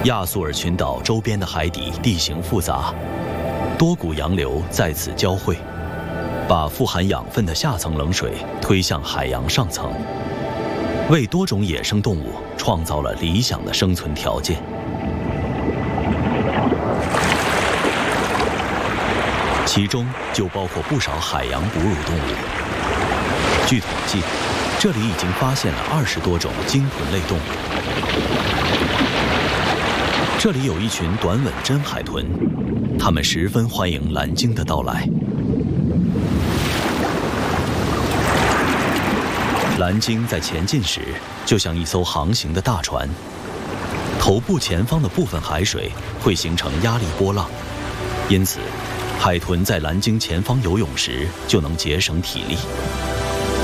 亚速尔群岛周边的海底地形复杂，多股洋流在此交汇，把富含养分的下层冷水推向海洋上层，为多种野生动物创造了理想的生存条件。其中就包括不少海洋哺乳动物。据统计，这里已经发现了20多种鲸豚类动物。这里有一群短吻真海豚，它们十分欢迎蓝鲸的到来。蓝鲸在前进时，就像一艘航行的大船，头部前方的部分海水会形成压力波浪，因此，海豚在蓝鲸前方游泳时就能节省体力。